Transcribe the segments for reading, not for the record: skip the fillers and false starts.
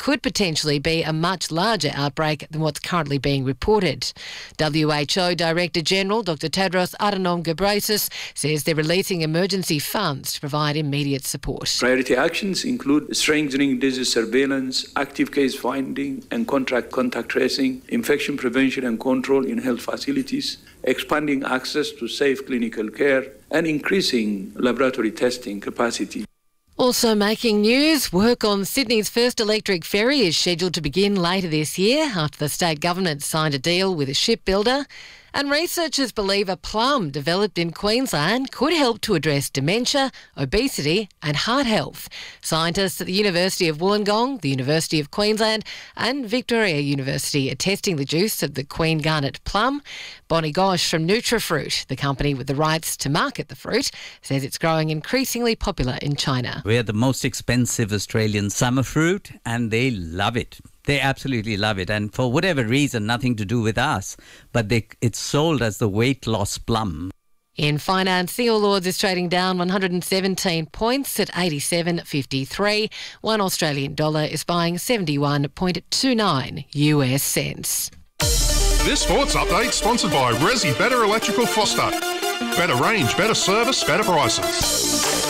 could potentially be a much larger outbreak than what's currently being reported. WHO Director General Dr Tedros Adhanom Ghebreyesus says they're releasing emergency funds to provide immediate support. Priority actions include strengthening disease surveillance, active case finding and contact tracing, infection prevention and control in health facilities, expanding access to safe clinical care, and increasing laboratory testing capacity. Also making news, work on Sydney's first electric ferry is scheduled to begin later this year after the state government signed a deal with a shipbuilder. And researchers believe a plum developed in Queensland could help to address dementia, obesity and heart health. Scientists at the University of Wollongong, the University of Queensland and Victoria University are testing the juice of the Queen Garnet plum. Bonnie Gosh from Nutrafruit, the company with the rights to market the fruit, says it's growing increasingly popular in China. We're the most expensive Australian summer fruit and they love it. They absolutely love it, and for whatever reason, nothing to do with us, but it's sold as the weight loss plum. In finance, the All Ords is trading down 117 points at 87.53. $1 Australian dollar is buying 71.29 US cents. This sports update sponsored by Resi Better Electrical Foster. Better range, better service, better prices.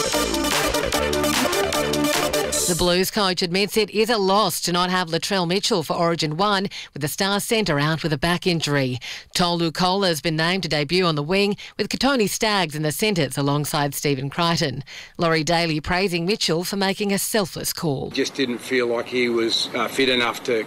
The Blues coach admits it is a loss to not have Latrell Mitchell for Origin 1 with the star centre out with a back injury. Tolu Kola has been named to debut on the wing with Katoni Staggs in the centres alongside Stephen Crichton. Laurie Daly praising Mitchell for making a selfless call. Just didn't feel like he was fit enough to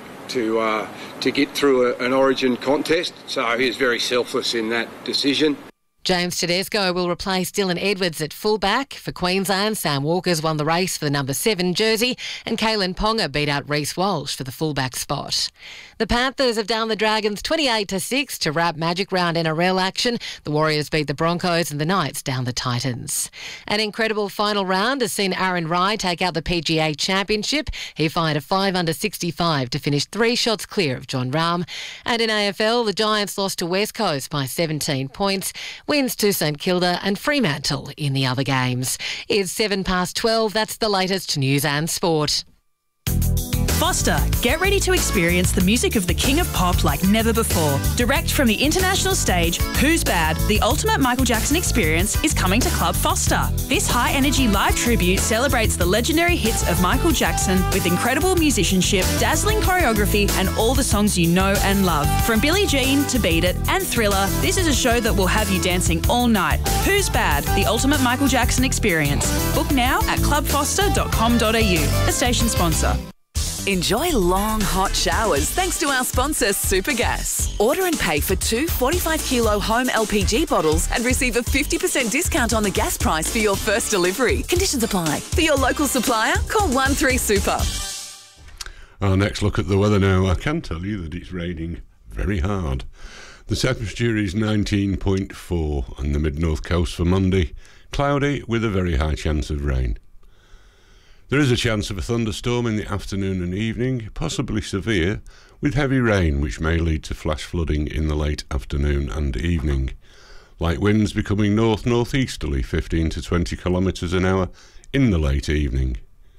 get through an Origin contest, so he was very selfless in that decision. James Tedesco will replace Dylan Edwards at fullback. For Queensland, Sam Walker's won the race for the number 7 jersey and Kalen Ponga beat out Reece Walsh for the fullback spot. The Panthers have downed the Dragons 28-6 to wrap Magic Round NRL action. The Warriors beat the Broncos and the Knights down the Titans. An incredible final round has seen Aaron Rai take out the PGA Championship. He fired a 5 under 65 to finish 3 shots clear of Jon Rahm. And in AFL, the Giants lost to West Coast by 17 points. Wins to St Kilda and Fremantle in the other games. It's 12:07. That's the latest news and sport. Foster, get ready to experience the music of the King of Pop like never before. Direct from the international stage, Who's Bad? The ultimate Michael Jackson experience is coming to Club Foster. This high-energy live tribute celebrates the legendary hits of Michael Jackson with incredible musicianship, dazzling choreography and all the songs you know and love. From Billie Jean to Beat It and Thriller, this is a show that will have you dancing all night. Who's Bad? The ultimate Michael Jackson experience. Book now at clubfoster.com.au, a station sponsor. Enjoy long, hot showers thanks to our sponsor, Supergas. Order and pay for 2 45-kilo home LPG bottles and receive a 50% discount on the gas price for your first delivery. Conditions apply. For your local supplier, call 13Super. Our next look at the weather now. I can tell you that it's raining very hard. The temperature is 19.4 on the mid-north coast for Monday. Cloudy with a very high chance of rain. There is a chance of a thunderstorm in the afternoon and evening, possibly severe, with heavy rain which may lead to flash flooding in the late afternoon and evening. Light winds becoming north-northeasterly 15 to 20 kilometres an hour in the late evening.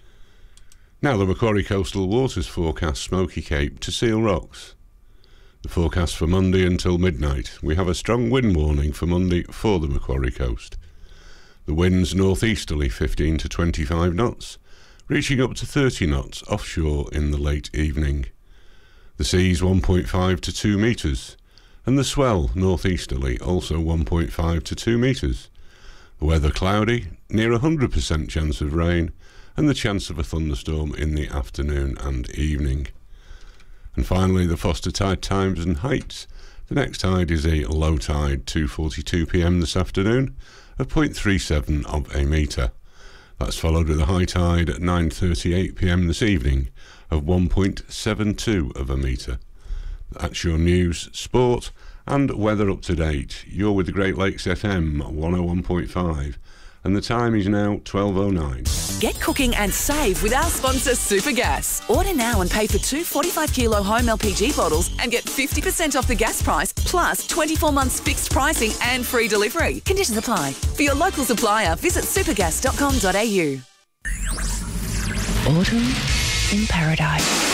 Now the Macquarie Coastal Waters forecast Smoky Cape to Seal Rocks. The forecast for Monday until midnight. We have a strong wind warning for Monday for the Macquarie Coast. The winds northeasterly 15 to 25 knots. Reaching up to 30 knots offshore in the late evening. The sea's 1.5 to 2 metres, and the swell northeasterly also 1.5 to 2 metres. The weather cloudy, near 100% chance of rain, and the chance of a thunderstorm in the afternoon and evening. And finally, the Foster tide times and heights. The next tide is a low tide, 2:42 p.m. this afternoon, of 0.37 of a metre. That's followed with a high tide at 9:38 p.m. this evening of 1.72 of a metre. That's your news, sport and weather up to date. You're with the Great Lakes FM 101.5 and the time is now 12:09. Get cooking and save with our sponsor Supergas. Order now and pay for 2 45-kilo home LPG bottles and get 50% off the gas price plus 24 months fixed pricing and free delivery. Conditions apply. For your local supplier, visit supergas.com.au. Autumn in Paradise.